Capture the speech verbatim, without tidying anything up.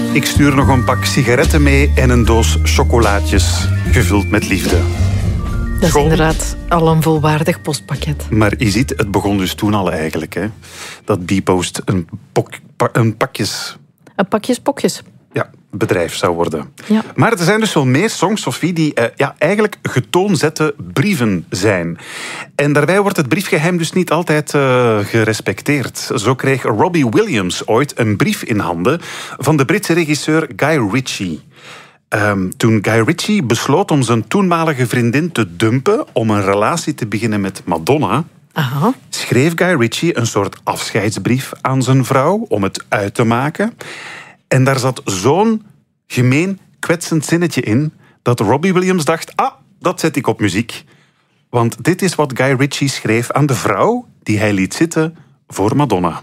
Ik stuur nog een pak sigaretten mee en een doos chocolaatjes, gevuld met liefde. Dat is Schoon. Inderdaad al een volwaardig postpakket. Maar je ziet, het begon dus toen al eigenlijk. Hè, dat Bpost een, pok, pa, een pakjes... Een pakjes-pokjes. Ja, bedrijf zou worden. Ja. Maar er zijn dus wel meer songs, Sophie, die uh, ja, eigenlijk getoonzette brieven zijn. En daarbij wordt het briefgeheim dus niet altijd uh, gerespecteerd. Zo kreeg Robbie Williams ooit een brief in handen van de Britse regisseur Guy Ritchie. Um, toen Guy Ritchie besloot om zijn toenmalige vriendin te dumpen om een relatie te beginnen met Madonna, Aha. schreef Guy Ritchie een soort afscheidsbrief aan zijn vrouw om het uit te maken. En daar zat zo'n gemeen, kwetsend zinnetje in dat Robbie Williams dacht, ah, dat zet ik op muziek. Want dit is wat Guy Ritchie schreef aan de vrouw die hij liet zitten voor Madonna.